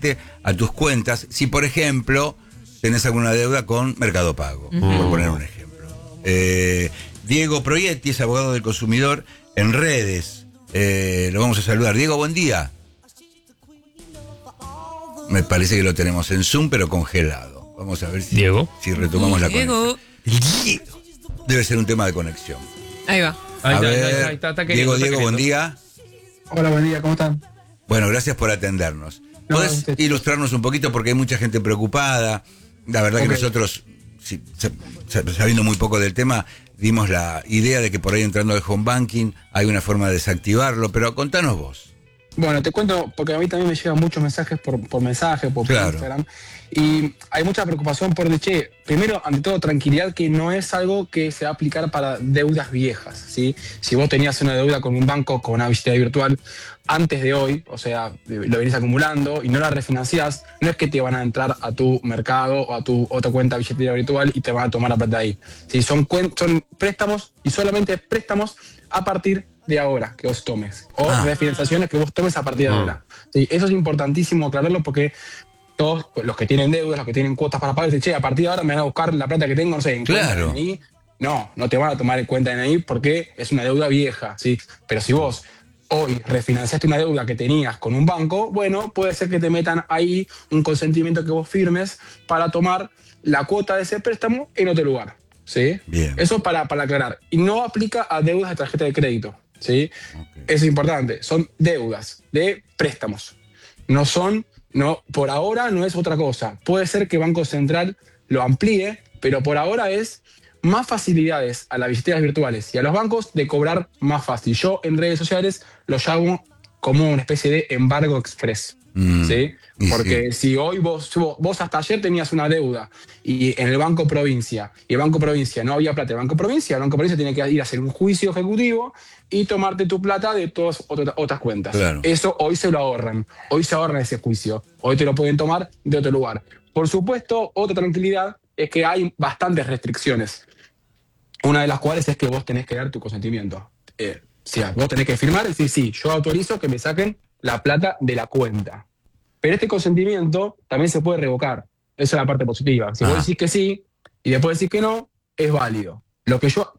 directamente a tus cuentas, si por ejemplo tenés alguna deuda con Mercado Pago, por poner un ejemplo. Diego Proietti es abogado del consumidor en redes. Lo vamos a saludar. Diego, buen día. Me parece que lo tenemos en Zoom, pero congelado. Vamos a ver si retomamos la conexión. Diego. Debe ser un tema de conexión. Ahí va. Ahí está Diego, buen día. Hola, buen día, ¿cómo están? Bueno, gracias por atendernos. ¿Podés ilustrarnos un poquito? Porque hay mucha gente preocupada. La verdad que nosotros, sabiendo muy poco del tema, dimos la idea de que por ahí entrando al home banking hay una forma de desactivarlo, pero contanos vos. Bueno, te cuento, porque a mí también me llegan muchos mensajes por mensaje, por Instagram, y hay mucha preocupación por primero, ante todo, tranquilidad, que no es algo que se va a aplicar para deudas viejas, ¿sí? Si vos tenías una deuda con un banco, con una billetera virtual, antes de hoy, o sea, lo venís acumulando y no la refinanciás, no es que te van a entrar a tu mercado o a tu otra cuenta billetera virtual y te van a tomar la plata ahí. ¿Sí? Son préstamos, y solamente préstamos a partir de ahora que vos tomes, o refinanciaciones que vos tomes a partir de ahora. ¿Sí? Eso es importantísimo aclararlo, porque todos los que tienen deudas, los que tienen cuotas para pagar, dicen, a partir de ahora me van a buscar la plata que tengo, no sé, en cuenta de DNI. No te van a tomar en cuenta de DNI porque es una deuda vieja, ¿sí? Pero si vos hoy refinanciaste una deuda que tenías con un banco, bueno, puede ser que te metan ahí un consentimiento que vos firmes para tomar la cuota de ese préstamo en otro lugar, ¿sí? Bien. Eso para aclarar. Y no aplica a deudas de tarjeta de crédito, ¿sí? Eso es importante. Son deudas de préstamos. Por ahora no es otra cosa. Puede ser que Banco Central lo amplíe, pero por ahora es más facilidades a las billeteras virtuales y a los bancos de cobrar más fácil. Yo en redes sociales lo llamo como una especie de embargo express, ¿sí? Porque si hoy vos hasta ayer tenías una deuda y en el Banco Provincia, y el Banco Provincia no había plata, el Banco Provincia tiene que ir a hacer un juicio ejecutivo y tomarte tu plata de todas otras cuentas. Claro. Eso hoy se lo ahorran. Hoy se ahorran ese juicio. Hoy te lo pueden tomar de otro lugar. Por supuesto, otra tranquilidad es que hay bastantes restricciones. Una de las cuales es que vos tenés que dar tu consentimiento. Vos tenés que firmar y decir, sí, yo autorizo que me saquen la plata de la cuenta. Pero este consentimiento también se puede revocar. Esa es la parte positiva. Si vos decís que sí y después decís que no, es válido. Lo que yo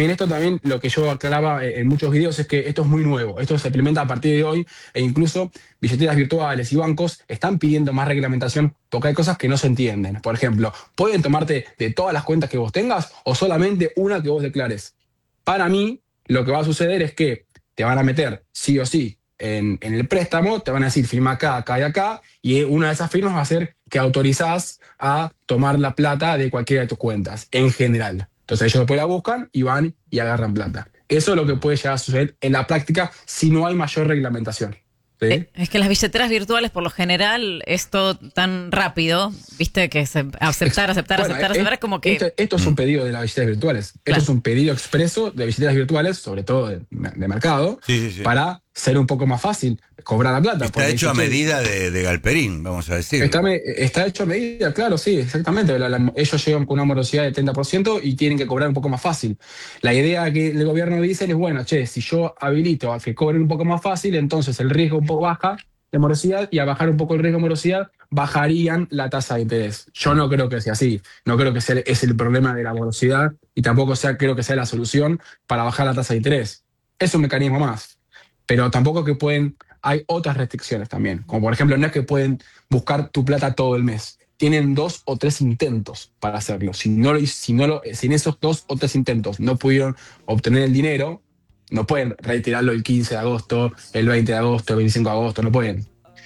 aclaraba en muchos videos es que esto es muy nuevo. Esto se implementa a partir de hoy, e incluso billeteras virtuales y bancos están pidiendo más reglamentación porque hay cosas que no se entienden. Por ejemplo, ¿pueden tomarte de todas las cuentas que vos tengas o solamente una que vos declares? Para mí, lo que va a suceder es que te van a meter sí o sí en el préstamo, te van a decir firma acá, acá y acá, y una de esas firmas va a ser que autorizás a tomar la plata de cualquiera de tus cuentas, en general. Entonces ellos después la buscan y van y agarran plata. Eso es lo que puede llegar a suceder en la práctica si no hay mayor reglamentación. ¿Sí? Es que las billeteras virtuales, por lo general, es todo tan rápido, viste, que aceptar, es como que... Esto es un pedido de las billeteras virtuales. Claro. Esto es un pedido expreso de billeteras virtuales, sobre todo de mercado, para ser un poco más fácil cobrar la plata. Está hecho a medida de Galperín, vamos a decir. Está hecho a medida, claro, sí, exactamente. Ellos llegan con una morosidad de 30% y tienen que cobrar un poco más fácil. La idea que el gobierno dice es, bueno, si yo habilito a que cobren un poco más fácil, entonces el riesgo un poco baja de morosidad, y a bajar un poco el riesgo de morosidad, bajarían la tasa de interés. Yo no creo que sea así. No creo que es el problema de la morosidad, y tampoco creo que sea la solución para bajar la tasa de interés. Es un mecanismo más. Pero tampoco hay otras restricciones también, como por ejemplo, no es que pueden buscar tu plata todo el mes. Tienen 2 o 3 intentos para hacerlo. Si en esos 2 o 3 intentos no pudieron obtener el dinero, no pueden retirarlo el 15 de agosto, el 20 de agosto, el 25 de agosto, no pueden.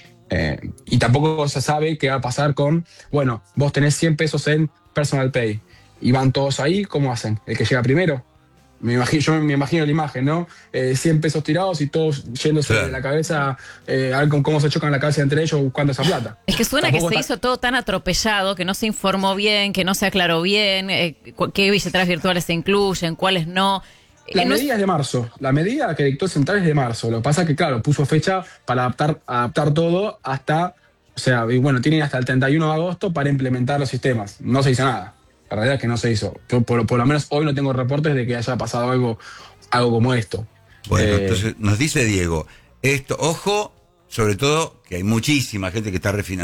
Y tampoco se sabe qué va a pasar vos tenés 100 pesos en Personal Pay y van todos ahí, ¿cómo hacen? ¿El que llega primero? Yo me imagino la imagen, ¿no? 100 pesos tirados y todos yéndose de la cabeza, a ver cómo se chocan la cabeza entre ellos buscando esa plata. Es que suena que se hizo todo tan atropellado, que no se informó bien, que no se aclaró bien, qué billeteras virtuales se incluyen, cuáles no. La medida es de marzo. La medida que dictó Central es de marzo. Lo que pasa es que, claro, puso fecha para adaptar todo hasta... tienen hasta el 31 de agosto para implementar los sistemas. No se hizo nada. La realidad es que no se hizo. Por lo menos hoy no tengo reportes de que haya pasado algo como esto. Bueno, entonces nos dice Diego, ojo, sobre todo que hay muchísima gente que está refinanciando